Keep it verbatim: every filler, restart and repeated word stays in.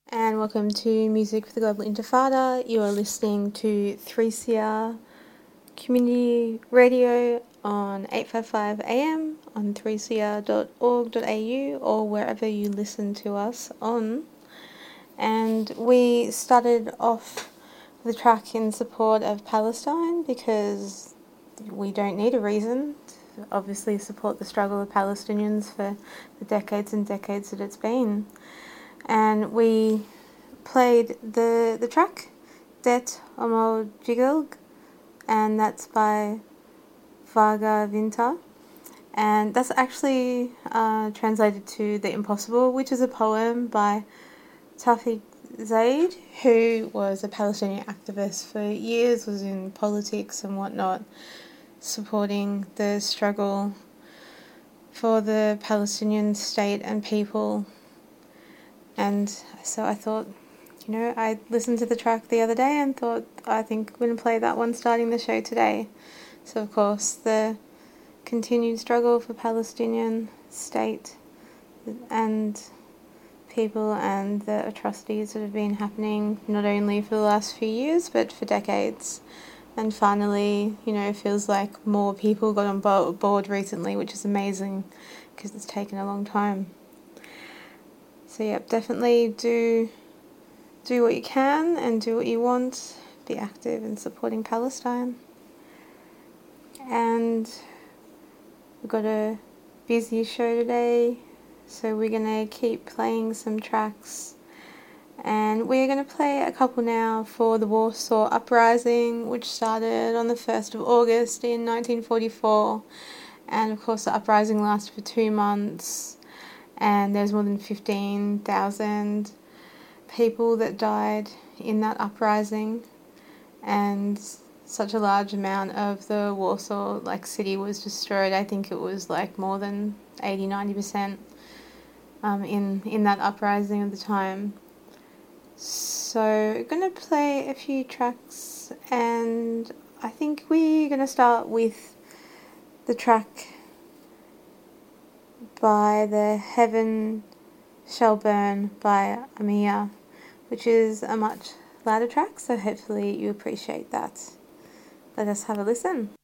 And welcome to Music for the Global Intifada. You are listening to three C R Community Radio on eight fifty-five A M on three c r dot org dot a u or wherever you listen to us on. And we started off the track in support of Palestine because we don't need a reason to obviously support the struggle of Palestinians for the decades and decades that it's been. And we played the the track Det Omo Jigilg, and that's by Vaga Vinta, and that's actually uh, translated to The Impossible, which is a poem by Tawfiq Zaid, who was a Palestinian activist for years, was in politics and whatnot, supporting the struggle for the Palestinian state and people. And so I thought, you know, I listened to the track the other day and thought, I think I'm going to play that one starting the show today. So, of course, the continued struggle for Palestinian state and people and the atrocities that have been happening not only for the last few years but for decades. And finally, you know, it feels like more people got on board recently, which is amazing because it's taken a long time. So, yep, definitely do do what you can and do what you want. Be active in supporting Palestine. And we've got a busy show today, so we're going to keep playing some tracks. And we're going to play a couple now for the Warsaw Uprising, which started on the first of August in nineteen forty-four. And of course the uprising lasted for two months. And there's more than fifteen thousand people that died in that uprising, and such a large amount of the Warsaw like city was destroyed. I think it was like more than eighty to ninety percent um, in, in that uprising at the time. So I'm going to play a few tracks, and I think we're going to start with the track by the Heaven Shall Burn by Amiya, which is a much louder track, so hopefully you appreciate that. Let us have a listen.